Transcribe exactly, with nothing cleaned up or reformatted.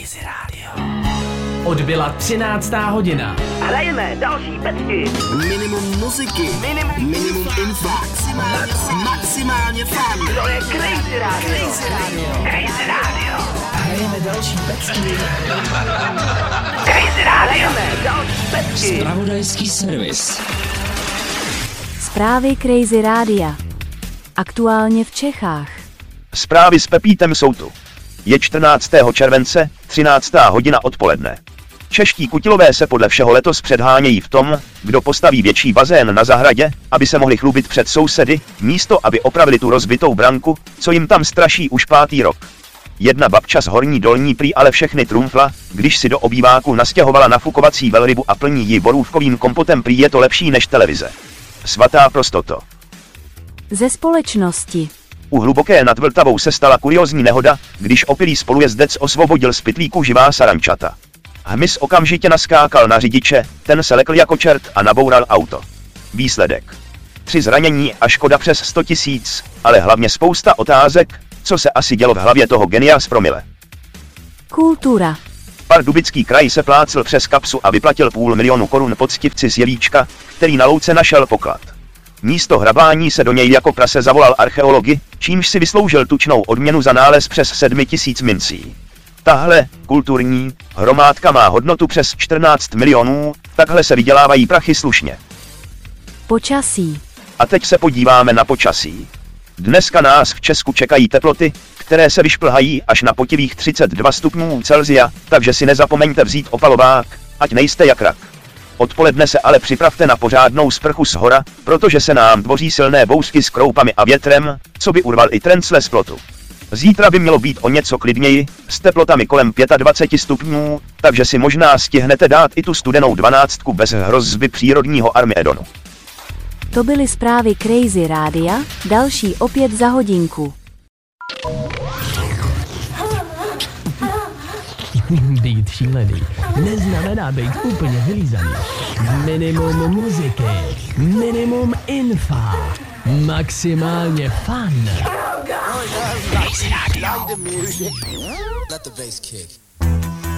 Crazy Radio. Odbyla třináctá hodina. Hrajeme další pecky. Minimum muziky. Minimum, minimum infax. Maximálně, maximálně fun. To je Crazy Radio. Crazy Radio. Crazy Radio. Hrajeme další pecky. Crazy Radio. Hrajeme další pecky. Zpravodajský servis. Zprávy Crazy Rádia. Aktuálně v Čechách. Zprávy s Pepítem jsou tu. Je čtrnáctého července, třináctá hodina odpoledne. Čeští kutilové se podle všeho letos předhánějí v tom, kdo postaví větší bazén na zahradě, aby se mohli chlubit před sousedy, místo aby opravili tu rozbitou branku, co jim tam straší už pátý rok. Jedna babča z Horní Dolní prý ale všechny trumfla, když si do obýváku nastěhovala nafukovací velrybu a plní ji borůvkovým kompotem, prý je to lepší než televize. Svatá prostoto. Ze společnosti. U Hluboké nad Vltavou se stala kuriózní nehoda, když opilý spolujezdec osvobodil z pytlíku živá sarančata. Hmyz okamžitě naskákal na řidiče, ten se lekl jako čert a naboural auto. Výsledek. Tři zranění a škoda přes sto tisíc, ale hlavně spousta otázek, co se asi dělo v hlavě toho genia z promile. Kultura. Pardubický kraj se plácl přes kapsu a vyplatil půl milionu korun poctivci z Jevíčka, který na louce našel poklad. Místo hrabání se do něj jako prase zavolal archeology, čímž si vysloužil tučnou odměnu za nález přes sedmi tisíc mincí. Tahle kulturní hromádka má hodnotu přes čtrnáct milionů, takhle se vydělávají prachy slušně. Počasí. A teď se podíváme na počasí. Dneska nás v Česku čekají teploty, které se vyšplhají až na potivých třicet dva stupňů Celsia, takže si nezapomeňte vzít opalovák, ať nejste jak rak. Odpoledne se ale připravte na pořádnou sprchu z hora, protože se nám tvoří silné bouřky s kroupami a větrem, co by urval i trencle z plotu. Zítra by mělo být o něco klidněji, s teplotami kolem dvacet pět stupňů, takže si možná stihnete dát i tu studenou dvanáctku bez hrozby přírodního Armagedonu. To byly zprávy Crazy Rádia, další opět za hodinku. Být šílený neznamená být úplně vylízaný. Minimum muziky, minimum infa, maximálně fun. Crazy Radio. Let the bass kick.